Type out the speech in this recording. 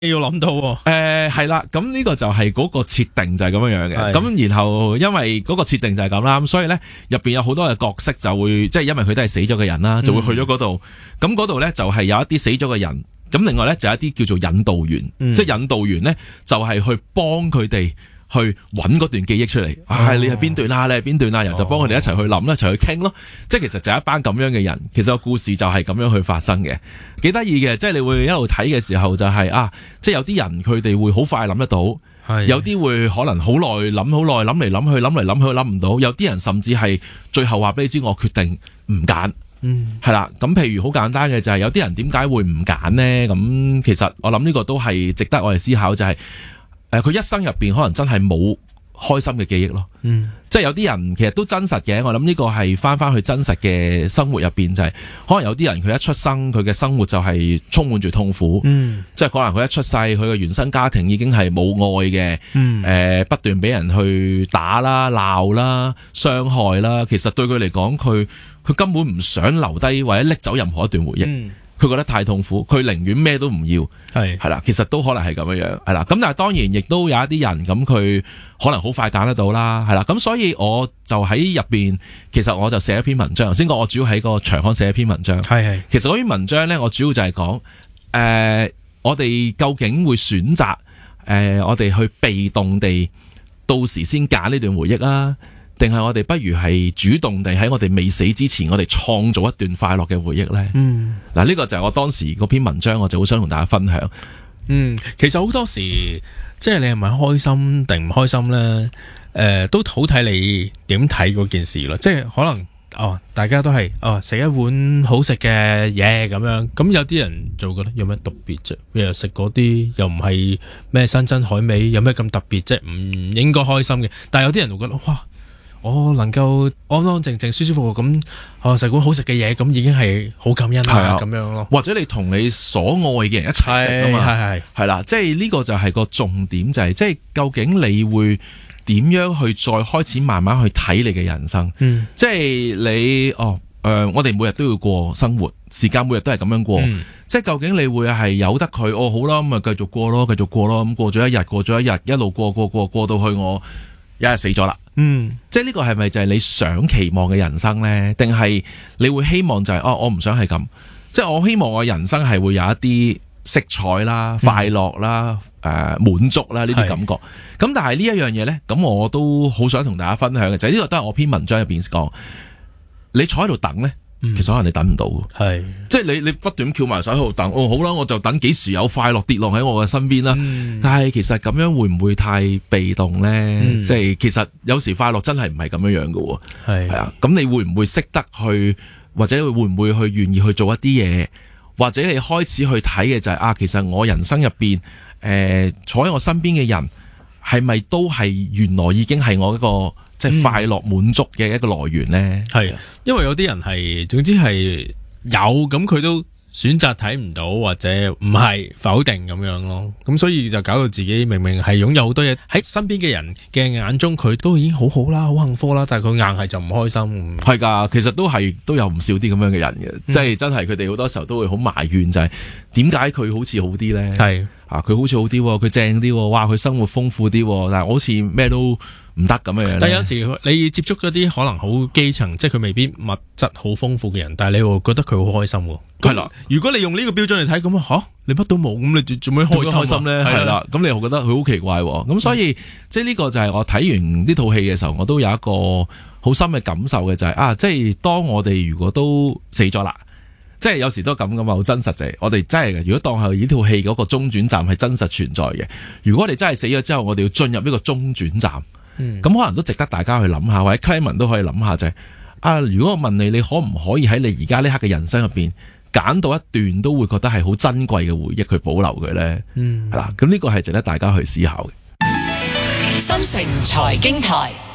要諗到係啦，咁呢個就係嗰個設定就係咁樣樣嘅。咁然後因為嗰個設定就係咁啦，咁所以咧入邊有好多嘅角色就會即係因為佢都係死咗嘅人啦，就會去咗嗰度。咁嗰度咧就係有一啲死咗嘅人，咁另外咧就有一啲叫做引導員，即係引導員咧就係去幫佢哋去揾嗰段記憶出嚟，你係邊段啦，你係邊段啦，然後就幫佢哋一齊去諗，一齊去傾咯。即係其實就係一班咁樣嘅人，其實個故事就係咁樣去發生嘅，幾得意嘅。即係你會一路睇嘅時候就係即係有啲人佢哋會好快諗得到，有啲會可能好耐諗好耐，諗嚟諗去諗唔到，有啲人甚至係最後話俾你知我決定唔揀。係啦，咁譬如好簡單嘅就係有啲人點解會唔揀呢？咁其實我諗呢個都係值得我哋思考，就係佢一生入邊可能真係冇開心嘅記憶咯。即係有啲人其實都真實嘅，我諗呢個係翻去真實嘅生活入邊，就係可能有啲人佢一出生佢嘅生活就係充滿住痛苦。即係可能佢一出世佢嘅原生家庭已經係冇愛嘅，不斷俾人去打啦、鬧啦、傷害啦。其實對佢嚟講，佢根本唔想留低或者拎走任何一段回憶。佢覺得太痛苦，佢寧願咩都唔要，係啦，其實都可能係咁樣樣，係啦。咁但係當然亦都有一啲人咁，佢可能好快揀得到啦，係啦。咁所以我就喺入邊，其實我就寫一篇文章。頭先講我主要喺個長刊寫一篇文章，其實嗰篇文章咧，我主要就係講，我哋究竟會選擇，我哋去被動地到時先揀呢段回憶啊，定係我哋不如係主動地喺我哋未死之前，我哋創造一段快樂嘅回憶呢？嗱，呢個就係我當時嗰篇文章，我就好想同大家分享。 其實好多時，即係你係咪開心定唔開心呢？都好睇你點睇嗰件事咯。即係可能大家都係食一碗好食嘅嘢咁樣，咁有啲人就覺得有咩特別啫？又食嗰啲又唔係咩山珍海味，有咩咁特別啫？唔應該開心嘅。但係有啲人會覺得哇！我能夠安安靜靜舒舒服服咁食碗好食嘅嘢，咁已經係好感恩啦，咁樣咯。或者你同你所愛嘅人一齊食啊嘛，係啦，即係呢個就係個重點，就係即係究竟你會點樣去再開始慢慢去睇你嘅人生？即係你我哋每日都要過生活，時間每日都係咁樣過，即係究竟你會係由得佢好啦，咁啊繼續過咯，咁過咗一日，一路過到去我一日死咗啦。即係呢個係咪就係你想期望嘅人生呢？定係你會希望就係我唔想係咁，即係我希望我人生係會有一啲色彩啦、快樂啦、滿足啦呢啲感覺。咁但係呢一樣嘢呢，咁我都好想同大家分享嘅就係呢個都係我篇文章入邊講，你坐喺度等呢，其實可能你等唔到，即係你不斷翹埋手喺度等，好啦，我就等幾時有快樂跌落喺我嘅身邊啦。但係其實咁樣會唔會太被動呢？即係其實有時快樂真係唔係咁樣樣嘅，係啊。咁你會唔會識得去，或者會唔會去願意去做一啲嘢，或者你開始去睇嘅就係其實我人生入邊，坐喺我身邊嘅人係咪都係原來已經係我一個即係快樂滿足嘅一個來源呢？ 係，因為有啲人係，總之係有咁佢都選擇睇唔到或者唔係否定咁樣咯，咁所以就搞到自己明明係擁有好多嘢喺身邊嘅人嘅眼中，佢都已經好好啦，好幸福啦，但係佢硬係就唔開心。 係噶，其實都有唔少啲咁樣嘅人嘅，即係真係佢哋好多時候都會好埋怨，就係點解佢好似好啲呢？係佢好似好啲，佢正啲，哇，佢生活豐富啲，但係我好似咩都唔得咁樣。但係有時你接觸嗰啲可能好基層，即係佢未必物質好豐富嘅人，但係你會覺得佢好開心喎。係啦，如果你用呢個標準嚟睇，咁你乜都冇，咁你做咩開心咧？係啦，咁你又覺得佢好奇怪喎。咁所以即係呢個就係我睇完呢套戲嘅時候，我都有一個好深嘅感受嘅，就係即係當我哋如果都死咗啦。即係有時都咁噶嘛，好真實就係我哋真係嘅。如果當係呢套戲嗰個中轉站係真實存在嘅，如果我哋真係死咗之後，我哋要進入呢個中轉站，咁可能都值得大家去諗下，或者 Clement 都可以諗下就係如果我問你，你可唔可以喺你而家呢刻嘅人生入邊揀到一段都會覺得係好珍貴嘅回憶去保留佢咧？係啦，咁呢個係值得大家去思考嘅。 新城財經台。